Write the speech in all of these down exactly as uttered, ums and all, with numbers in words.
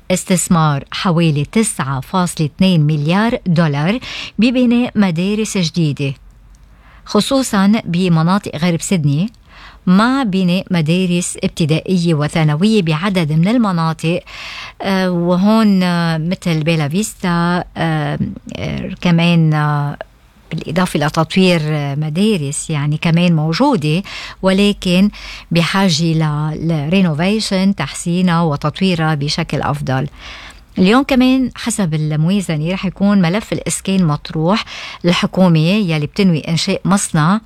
استثمار حوالي تسعة فاصلة اثنين مليار دولار ببناء مدارس جديدة خصوصا بمناطق غرب سيدني، مع بناء مدارس ابتدائية وثانوية بعدد من المناطق. آه وهون آه مثل بيلا فيستا، آه آه كمان آه بالإضافة إلى تطوير مدارس يعني كمان موجودة، ولكن بحاجة لرينوفيشن، تحسينها وتطويرها بشكل أفضل. اليوم كمان حسب الموازنة رح يكون ملف الإسكان مطروح. الحكومة يلي بتنوي إنشاء مصنع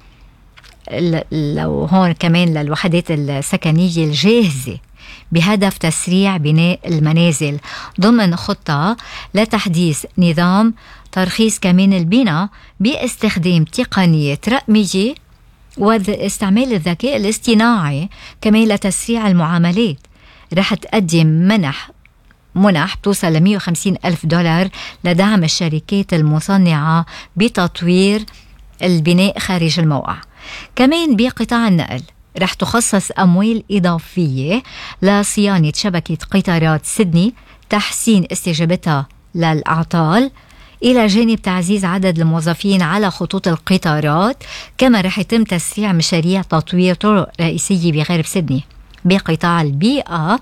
لو هون كمان للوحدات السكنية الجاهزة بهدف تسريع بناء المنازل ضمن خطة لتحديث نظام ترخيص كمان البناء باستخدام تقنية رقمية واستعمال الذكاء الاصطناعي كمان لتسريع المعاملات. رح تقدم منح منح توصل ل مئة وخمسين ألف دولار لدعم الشركات المصنعة بتطوير البناء خارج الموقع. كمان بقطاع النقل رح تخصص أموال إضافية لصيانة شبكة قطارات سيدني، تحسين استجابتها للأعطال، إلى جانب تعزيز عدد الموظفين على خطوط القطارات. كما رح يتم تسريع مشاريع تطوير طرق رئيسية بغرب سيدني. بقطاع البيئة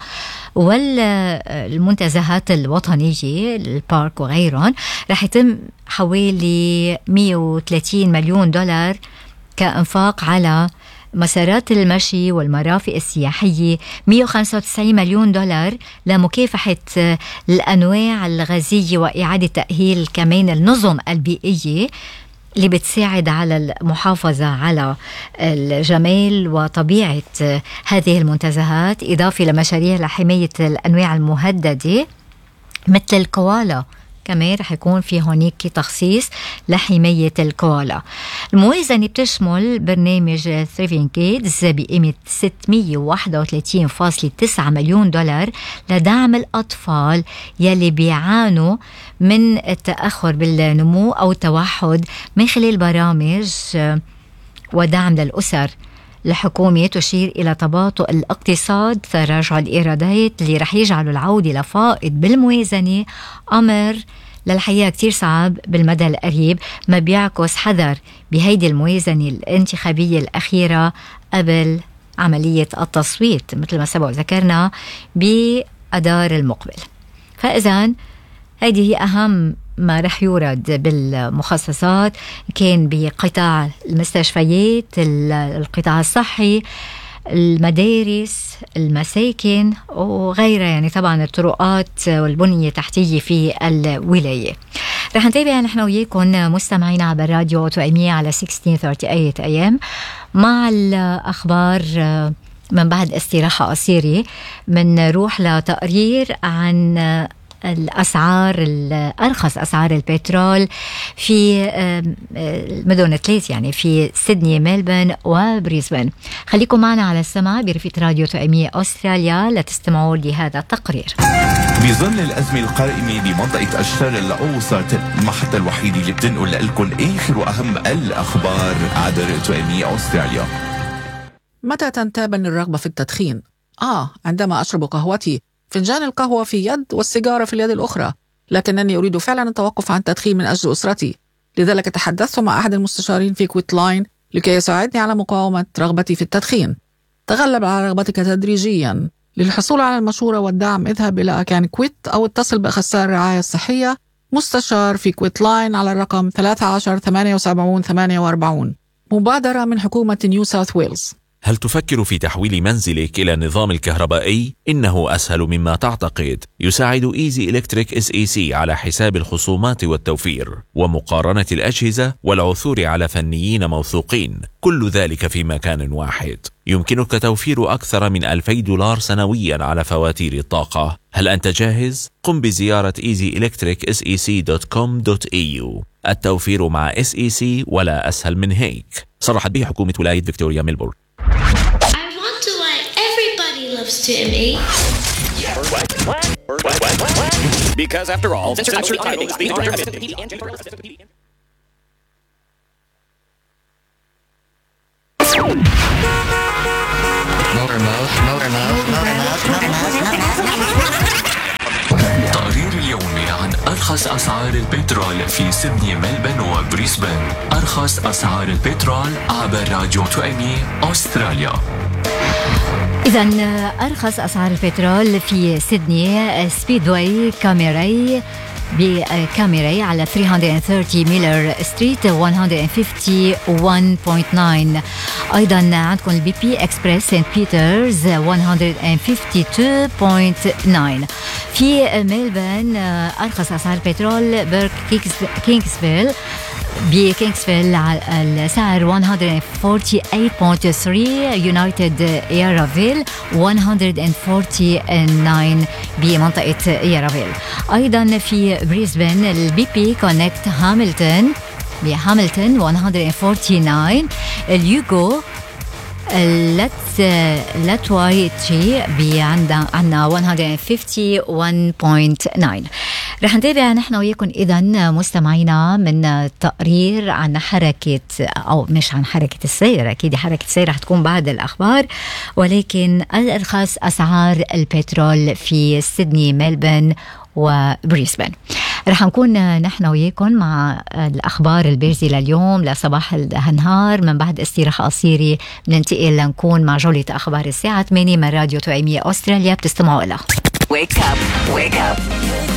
والمنتزهات الوطنية البارك وغيرهم رح يتم حوالي مئة وثلاثين مليون دولار كإنفاق على مسارات المشي والمرافق السياحية، مئة وخمسة وتسعين مليون دولار لمكافحة الأنواع الغازية وإعادة تأهيل كمان النظم البيئية اللي بتساعد على المحافظة على الجمال وطبيعة هذه المنتزهات، إضافة لمشاريع لحماية الأنواع المهددة مثل الكوالا. كمان رح يكون في هونيك تخصيص لحماية الكوالا. الموازنة بتشمل برنامج ثريفين كيدز بقيمة ستمئة وواحد وثلاثين فاصلة تسعة مليون دولار لدعم الأطفال يلي بيعانوا من التأخر بالنمو أو التوحد من خلال برامج ودعم للأسر. الحكومة تشير إلى تباطؤ الاقتصاد، تراجع الإيرادات اللي رح يجعلوا العودة لفائض بالموازنة أمر للحياة كتير صعب بالمدى القريب، ما بيعكس حذر بهيدي الموازنة الانتخابية الأخيرة قبل عملية التصويت مثل ما سبق ذكرنا بأدار المقبل. فإذن هيدي هي أهم ما رح يورد بالمخصصات، كان بقطاع المستشفيات، القطاع الصحي، المدارس، المساكن وغيرها، يعني طبعا الطرقات والبنية التحتية في الولاية. رح نتابع نحن وياكم مستمعين عبر راديو توأمية على ستة عشر ثلاثين إيه أم مع الأخبار. من بعد استراحة قصيرة منروح لتقرير عن الأسعار الأرخص أسعار البترول في المدن الثلاث، يعني في سيدني، ملبورن وبريسبن. خليكم معنا على السماع برفقة راديو توأمية أستراليا لتستمعوا لهذا التقرير. بظل الأزمة القائمة بمنطقة أشتار الأوسط، المحطة الوحيدة اللي بتنقل لكم آخر وأهم الأخبار عبر توأمية أستراليا. متى تنتابني الرغبة في التدخين؟ آه عندما أشرب قهوتي، فنجان القهوة في يد والسيجارة في اليد الأخرى، لكنني أريد فعلا التوقف عن التدخين من أجل أسرتي. لذلك تحدثت مع أحد المستشارين في كويت لاين لكي يساعدني على مقاومة رغبتي في التدخين. تغلب على رغبتك تدريجيا. للحصول على المشورة والدعم اذهب إلى أكان كويت أو اتصل بأخصائي الرعاية الصحية مستشار في كويت لاين على الرقم ثلاثة عشر ثمانية وسبعين ثمانية وأربعين. مبادرة من حكومة نيو ساوث ويلز. هل تفكر في تحويل منزلك إلى النظام الكهربائي؟ إنه أسهل مما تعتقد. يساعد إيزي إلكتريك إس إي سي على حساب الخصومات والتوفير ومقارنة الأجهزة والعثور على فنيين موثوقين، كل ذلك في مكان واحد. يمكنك توفير أكثر من ألفي دولار سنويا على فواتير الطاقة. هل أنت جاهز؟ قم بزيارة إيزي إلكتريك إس إي سي دوت كوم دوت إي يو. التوفير مع إس إي سي ولا أسهل من هيك. صرحت به حكومة ولاية فيكتوريا ميلبورن. Loves to M E. Because after all, Central Economy is the Motor mode, motor mode, motor mode, motor mode, motor mode. أرخص أسعار البترول في سيدني، ملبن وبريسبن. أرخص أسعار البترول عبر راديو تو إم إي أستراليا. إذن أرخص أسعار البترول في سيدني سبيدواي كاميراي بكاميراي على ثلاثمية وثلاثين ميلر ستريت مئة وخمسة وواحد فاصلة تسعة. أيضا عندكم البي بي إكسبريس سانت بيترز مئة وخمسة وخمسة وعشرين فاصلة تسعة. في ملبن أرخص أسعار البترول بيرك كينغسفيل بكينغسفيل السعر مئة وأربعة وثمانين فاصلة ثلاثة. يونايتد يارافيل مئة وأربعة وتسعين بمنطقة يارافيل. أيضا في بريسبن البي بي كونكت هاملتون بهاملتون مئة وأربعة وتسعين. اليوغو لاتس لاتوايتشي عندنا عندنا مئة وخمسة وواحد فاصلة تسعة. رح نتابع نحن وياكم إذا مستمعينا من تقرير عن حركة، أو مش عن حركة السير، أكيد حركة السير رح تكون بعد الأخبار، ولكن الأرخص أسعار البترول في سيدني، ملبن وبريسبن. رح نكون نحن وياكم مع الأخبار البارزة لليوم لصباح النهار. من بعد استراحة قصيرة بننتقل لنكون مع جولة أخبار الساعة ثمانية من راديو تو إم إي أستراليا. بتستمعوا لها. Wake up, wake up.